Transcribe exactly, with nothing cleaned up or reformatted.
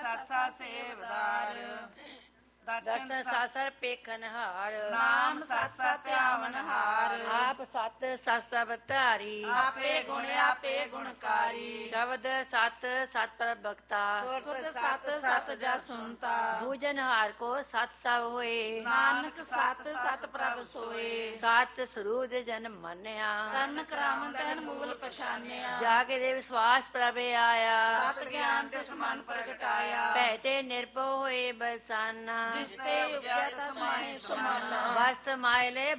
ਸਾਸਾ ਸੇਵਦਾਰ। ਦਰਸ਼ਨ saucer ਪੇਖਨ ਹਾਰ। ਨਾਮ ਸਾਸਾ ਧਿਆਵਨ ਹਾਰ। ਆਪ ਸਤ ਸਤ ਸਬਦ ਧਾਰੀ। ਆਪੇ ਗੁਣ ਆਪੇ ਗੁਣਕਾਰੀ। ਸ਼ਬਦ ਸਤ ਸਤ ਪ੍ਰਭਕਤਾ। ਸੁਰਤ ਸਤ ਸਤ ਜਸ ਸੁਨਤਾ। ਬੂਝਨ ਹਾਰ ਕੋ ਸਤ ਸਭ ਹੋਏ। ਨਾਨਕ ਸਤ ਸਤ ਪ੍ਰਭ ਸੋਏ। ਸਤ ਸਰੂਪ ਦੇ ਜਨ ਮੰਨਿਆ। ਕਰਨ ਕਰਾਵਨ ਤੈਨ ਮੂਲ ਪਛਾਨਿਆ। ਜਾ ਕੇ ਦੇ ਵਿਸ਼ਵਾਸ ਪ੍ਰਭ ਆਇਆ। ਤਤ ਗਿਆਨ ਤਿਸ ਮਨ ਪ੍ਰਗਟਾਇਆ। ਭੈ ਤੇ ਨਿਰਭਉ ਹੋਏ ਬਸਾਨਾ। ਜਿਸ ਤੇ ਉਪਜੈ ਤਸ ਮਾਹੇ ਸੁਮਾਨਾ। ਵਸਤ ਮਾਇਲੇ